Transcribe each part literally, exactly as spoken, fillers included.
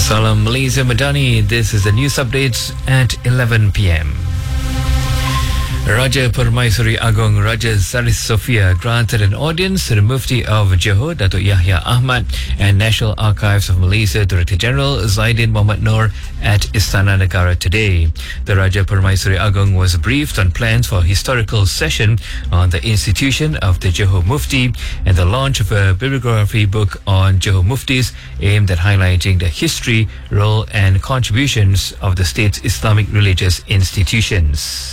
Salam Malaysia Madani. This is the news updates at eleven p m. Raja Permaisuri Agong Raja Saris Sofia granted an audience to the Mufti of Johor, Datuk Yahya Ahmad, and National Archives of Malaysia Director General Zaidin Mohamad Noor at Istana Negara today. The Raja Permaisuri Agong was briefed on plans for a historical session on the institution of the Johor Mufti and the launch of a bibliography book on Johor Muftis aimed at highlighting the history, role and contributions of the state's Islamic religious institutions.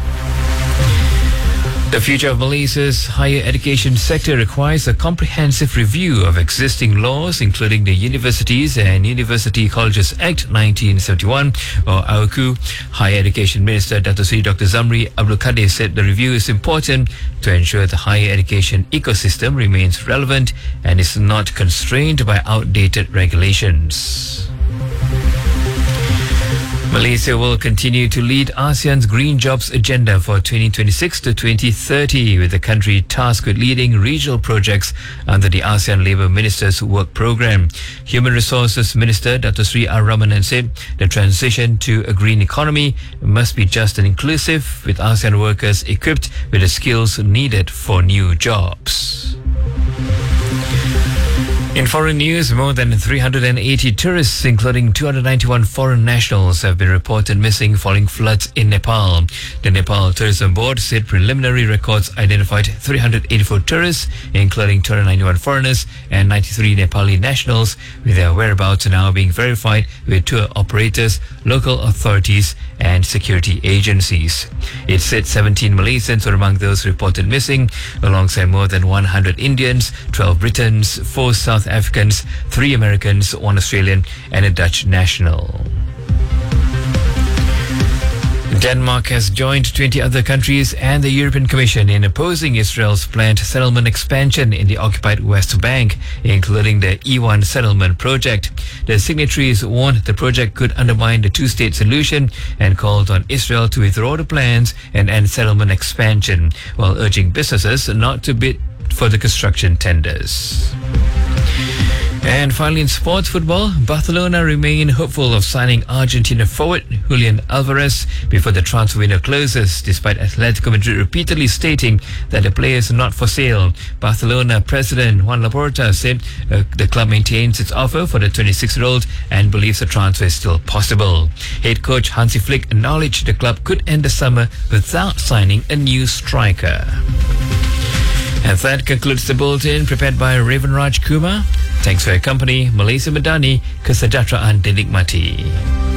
The future of Malaysia's higher education sector requires a comprehensive review of existing laws, including the Universities and University Colleges Act nineteen seventy-one, or A U K U. Higher Education Minister Dato Sri Doctor Zamri Abdul Kadir said the review is important to ensure the higher education ecosystem remains relevant and is not constrained by outdated regulations. Malaysia will continue to lead ASEAN's Green Jobs agenda for twenty twenty-six to twenty thirty, with the country tasked with leading regional projects under the ASEAN Labour Minister's Work Programme. Human Resources Minister Dato Sri R. Ramanan said the transition to a green economy must be just and inclusive, with ASEAN workers equipped with the skills needed for new jobs. In foreign news, more than three hundred eighty tourists, including two hundred ninety-one foreign nationals, have been reported missing following floods in Nepal. The Nepal Tourism Board said preliminary records identified three hundred eighty-four tourists, including two hundred ninety-one foreigners and ninety-three Nepali nationals, with their whereabouts now being verified with tour operators, local authorities and security agencies. It said seventeen Malaysians were among those reported missing, alongside more than one hundred Indians, twelve Britons, four South Africans, three Americans, one Australian and a Dutch national. Denmark has joined twenty other countries and the European Commission in opposing Israel's planned settlement expansion in the occupied West Bank, including the E one settlement project. The signatories warned the project could undermine the two-state solution and called on Israel to withdraw the plans and end settlement expansion, while urging businesses not to bid for the construction tenders. And finally, in sports football, Barcelona remain hopeful of signing Argentina forward Julian Alvarez before the transfer window closes, despite Atletico Madrid repeatedly stating that the player is not for sale. Barcelona president Juan Laporta said uh, the club maintains its offer for the twenty-six-year-old and believes the transfer is still possible. Head coach Hansi Flick acknowledged the club could end the summer without signing a new striker. And that concludes the bulletin prepared by Raven Raj Kumar. Thanks for your company. Malaysia Madani, kesejahteraan dinikmati.